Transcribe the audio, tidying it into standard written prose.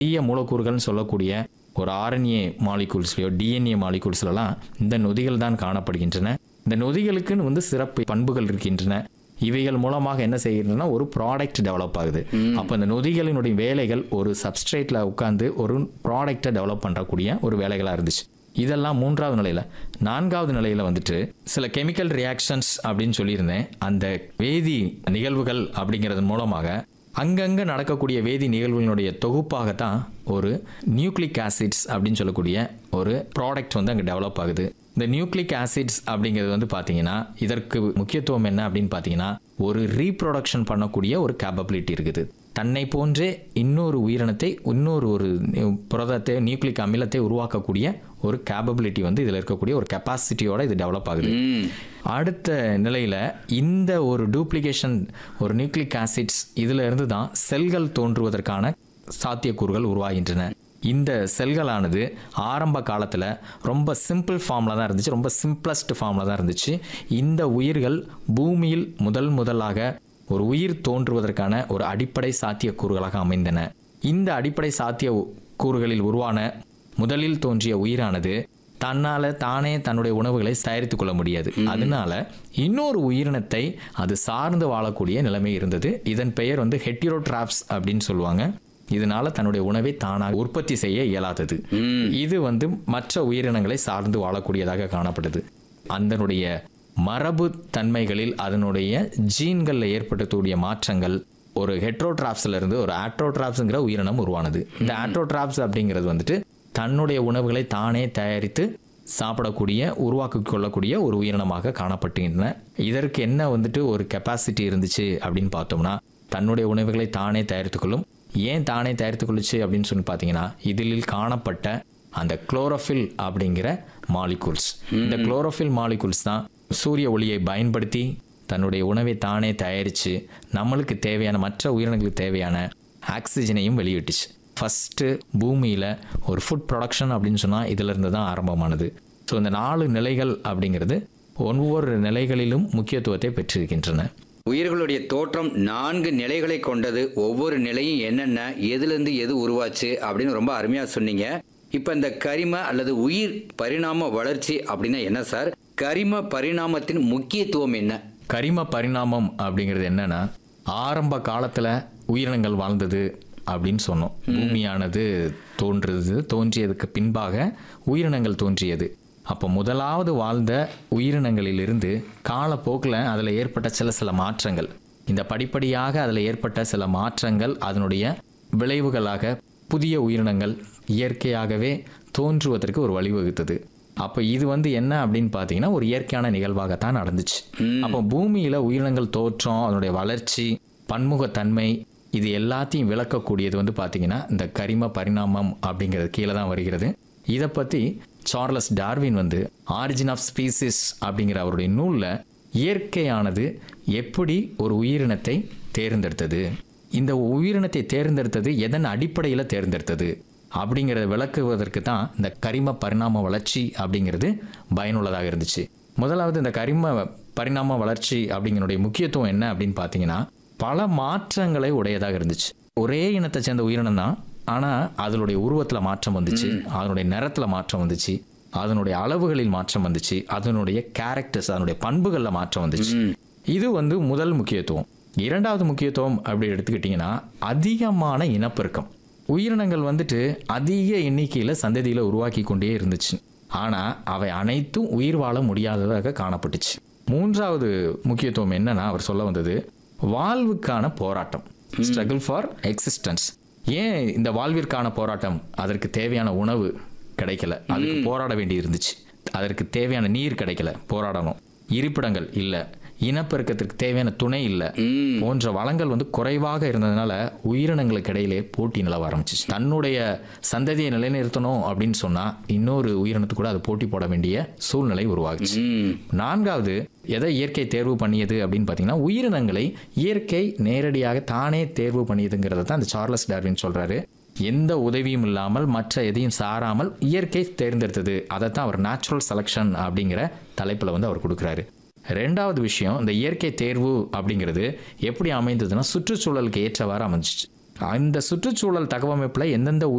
பெரிய மூலக்கூறுகள்னு சொல்லக்கூடிய ஒரு ஆர்என்ஏ மாலிகூல்ஸ்லையோ டிஎன்ஏ மாலிகூல்ஸ்லாம் இந்த நொதிகள் தான் காணப்படுகின்றன. இந்த நொதிகளுக்குன்னு வந்து சிறப்பு பண்புகள் இருக்கின்றன. இவைகள் மூலமாக என்ன செய்கிறதுனா ஒரு ப்ராடக்ட் டெவலப் ஆகுது. அப்போ இந்த நொதிகளினுடைய வேலைகள் ஒரு சப்ஸ்ட்ரேட்ல உட்கார்ந்து ஒரு ப்ராடக்டை டெவலப் பண்ணக்கூடிய ஒரு வேலைகளாக இருந்துச்சு. இதெல்லாம் 3வது நிலையில். 4வது நிலையில் வந்துட்டு சில கெமிக்கல் ரியாக்ஷன்ஸ் அப்படின்னு சொல்லியிருந்தேன். அந்த வேதி நிகழ்வுகள் அப்படிங்கிறது மூலமாக அங்கங்கே நடக்கக்கூடிய வேதி நிகழ்வுகளுடைய தொகுப்பாகத்தான் ஒரு நியூக்ளிக் ஆசிட்ஸ் அப்படின்னு சொல்லக்கூடிய ஒரு ப்ராடக்ட் வந்து அங்கே டெவலப் ஆகுது. இந்த நியூக்ளிக் ஆசிட்ஸ் அப்படிங்கிறது வந்து பார்த்தீங்கன்னா இதற்கு முக்கியத்துவம் என்ன அப்படின்னு பார்த்தீங்கன்னா ஒரு ரீப்ரொடக்ஷன் பண்ணக்கூடிய ஒரு கேப்பபிலிட்டி இருக்குது. தன்னை போன்றே இன்னொரு உயிரினத்தை ஒரு புரதத்தை நியூக்ளிக் அமிலத்தை உருவாக்கக்கூடிய ஒரு கேப்பபிலிட்டி வந்து இதில் இருக்கக்கூடிய ஒரு கெப்பாசிட்டியோட இது டெவலப் ஆகுது. அடுத்த நிலையில் இந்த ஒரு டூப்ளிகேஷன் ஒரு நியூக்ளிக் ஆசிட்ஸ் இதில் இருந்து தான் செல்கள் தோன்றுவதற்கான சாத்தியக்கூறுகள் உருவாகின்றன. இந்த செல்களானது ஆரம்ப காலத்தில் ரொம்ப சிம்பிள் ஃபார்மில் தான் இருந்துச்சு, ரொம்ப சிம்பிளஸ்ட் ஃபார்மில் தான் இருந்துச்சு. இந்த உயிர்கள் பூமியில் முதலாக ஒரு உயிர் தோன்றுவதற்கான ஒரு அடிப்படை சாத்தியக்கூறுகளாக அமைந்தன. இந்த அடிப்படை சாத்தியக்கூறுகளில் உருவான முதலில் தோன்றிய உயிரானது தானே தன்னுடைய உணவுகளை தயாரித்துக் கொள்ள முடியாது. அதனால இன்னொரு உயிரினத்தை அது சார்ந்து வாழக்கூடிய நிலைமை இருந்தது. இதன் பெயர் வந்து ஹெட்டிரோட்ராப்ஸ் அப்படின்னு சொல்லுவாங்க. இதனால தன்னுடைய உணவை தானாக உற்பத்தி செய்ய இயலாதது. இது வந்து மற்ற உயிரினங்களை சார்ந்து வாழக்கூடியதாக காணப்பட்டது. அதனுடைய மரபு தன்மைகளில் அதனுடைய ஜீன்களில் ஏற்படுத்தக்கூடிய மாற்றங்கள் ஒரு ஹெட்ரோட்ராப்ஸ்ல இருந்து ஒரு ஆட்ரோட்ராப்ஸ்ங்கிற உயிரினம் உருவானது. இந்த ஆட்ரோட்ராப்ஸ் அப்படிங்கிறது வந்துட்டு தன்னுடைய உணவுகளை தானே தயாரித்து சாப்பிடக்கூடிய உருவாக்கி கொள்ளக்கூடிய ஒரு உயிரினமாக காணப்பட்டுகின்றன. இதற்கு என்ன வந்துட்டு ஒரு கெப்பாசிட்டி இருந்துச்சு அப்படின்னு பார்த்தோம்னா தன்னுடைய உணவுகளை தானே தயாரித்துக்கொள்ளும். ஏன் தானே தயாரித்துக்கொள்ளுச்சு அப்படின்னு சொல்லி பார்த்தீங்கன்னா இதில் காணப்பட்ட அந்த குளோரோஃபில் அப்படிங்கிற மாலிகூல்ஸ், இந்த குளோரோஃபில் மாலிகூல்ஸ் தான் சூரிய ஒளியை பயன்படுத்தி தன்னுடைய உணவை தானே தயாரித்து நம்மளுக்கு தேவையான மற்ற உயிரினங்களுக்கு தேவையான ஆக்சிஜனையும் வெளியிட்டுச்சு. ஃபஸ்ட்டு பூமியில் ஒரு ஃபுட் ப்ரொடக்ஷன் அப்படின்னு சொன்னால் இதிலிருந்து தான் ஆரம்பமானது. ஸோ இந்த 4 நிலைகள் அப்படிங்கிறது ஒவ்வொரு நிலைகளிலும் முக்கியத்துவத்தை பெற்றிருக்கின்றன. உயிர்களுடைய தோற்றம் 4 நிலைகளை கொண்டது. ஒவ்வொரு நிலையும் என்னென்ன, எதுலேருந்து எது உருவாச்சு அப்படின்னு ரொம்ப அருமையாக சொன்னீங்க. இப்போ இந்த கரிம அல்லது உயிர் பரிணாம வளர்ச்சி அப்படின்னா என்ன சார்? கரிம பரிணாமத்தின் முக்கியத்துவம் என்ன? கரிம பரிணாமம் அப்படிங்கிறது என்னன்னா ஆரம்ப காலத்தில் உயிரினங்கள் வாழ்ந்தது அப்படின்னு சொன்னோம். பூமியானது தோன்றியதுக்கு பின்பாக உயிரினங்கள் தோன்றியது. அப்போ முதலாவது வாழ்ந்த உயிரினங்களிலிருந்து காலப்போக்கில் அதில் ஏற்பட்ட சில மாற்றங்கள், இந்த படிப்படியாக அதில் ஏற்பட்ட சில மாற்றங்கள் அதனுடைய விளைவுகளாக புதிய உயிரினங்கள் இயற்கையாகவே தோன்றுவதற்கு ஒரு வழிவகுத்தது. அப்போ இது வந்து என்ன அப்படின்னு பார்த்தீங்கன்னா ஒரு இயற்கையான நிகழ்வாகத்தான் நடந்துச்சு. அப்போ பூமியில் உயிரினங்கள் தோற்றம், அதனுடைய வளர்ச்சி, பன்முகத்தன்மை, இது எல்லாத்தையும் விளக்கக்கூடியது வந்து பார்த்தீங்கன்னா இந்த கரிம பரிணாமம் அப்படிங்கிறது கீழே தான் வருகிறது. இதை பற்றி சார்லஸ் டார்வின் வந்து ஆரிஜின் ஆஃப் ஸ்பீசிஸ் அப்படிங்கிற அவருடைய நூலில் இயற்கையானது எப்படி ஒரு உயிரினத்தை தேர்ந்தெடுத்தது, இந்த உயிரினத்தை தேர்ந்தெடுத்தது எதன் அடிப்படையில் தேர்ந்தெடுத்தது அப்படிங்கிறத விளக்குவதற்கு தான் இந்த கரிம பரிணாம வளர்ச்சி அப்படிங்கிறது பயனுள்ளதாக இருந்துச்சு. முதலாவது இந்த கரிம பரிணாம வளர்ச்சி அப்படிங்கிறனுடைய முக்கியத்துவம் என்ன அப்படின்னு பார்த்தீங்கன்னா பல மாற்றங்களை உடையதாக இருந்துச்சு. ஒரே இனத்தை சேர்ந்த உயிரினம் தான், ஆனால் அதனுடைய உருவத்தில் மாற்றம் வந்துச்சு, அதனுடைய நிறத்தில் மாற்றம் வந்துச்சு, அதனுடைய அளவுகளில் மாற்றம் வந்துச்சு, அதனுடைய கேரக்டர்ஸ் அதனுடைய பண்புகளில் மாற்றம் வந்துச்சு. இது வந்து முதல் முக்கியத்துவம். 2வது முக்கியத்துவம் அப்படி எடுத்துக்கிட்டிங்கன்னா அதிகமான இனப்பெருக்கம். உயிரினங்கள் வந்துட்டு அதிக எண்ணிக்கையில் சந்ததியில் உருவாக்கி கொண்டே இருந்துச்சு, ஆனால் அவை அனைத்தும் உயிர் வாழ முடியாததாக காணப்பட்டுச்சு. 3வது முக்கியத்துவம் என்னன்னா அவர் சொல்ல வந்தது வாழ்வுக்கான போராட்டம், ஸ்ட்ரகிள் ஃபார் எக்ஸிஸ்டன்ஸ். ஏன் இந்த வாழ்விற்கான போராட்டம்? அதற்கு தேவையான உணவு கிடைக்கல, அதுக்கு போராட வேண்டி இருந்துச்சு. அதற்கு தேவையான நீர் கிடைக்கல, போராடணும். இருப்பிடங்கள் இல்லை, இனப்பெருக்கத்திற்கு தேவையான துணை இல்லை, போன்ற வளங்கள் வந்து குறைவாக இருந்ததுனால உயிரினங்களுக்கு இடையிலே போட்டி நிலவ ஆரம்பிச்சிச்சு. தன்னுடைய சந்ததியை நிலைநிறுத்தணும் அப்படின்னு சொன்னா இன்னொரு உயிரினத்து கூட அது போட்டி போட வேண்டிய சூழ்நிலை உருவாகுச்சு. 4வது எதை இயற்கை தேர்வு பண்ணியது அப்படின்னு பார்த்தீங்கன்னா உயிரினங்களை இயற்கை நேரடியாக தானே தேர்வு பண்ணியதுங்கிறத தான் அந்த சார்லஸ் டார்வின் சொல்றாரு. எந்த உதவியும் இல்லாமல் மற்ற எதையும் சாராமல் இயற்கை தேர்ந்தெடுத்தது. அதைத்தான் அவர் நேச்சுரல் செலக்ஷன் அப்படிங்கிற தலைப்பில் வந்து அவர் கொடுக்குறாரு. 2வது விஷயம், இந்த இயற்கை தேர்வு அப்படிங்கிறது எப்படி அமைந்ததுன்னா சுற்றுச்சூழலுக்கு ஏற்றவாறு அமைஞ்சிச்சு. இந்த சுற்றுச்சூழல் தகவமைப்பில் எந்தெந்த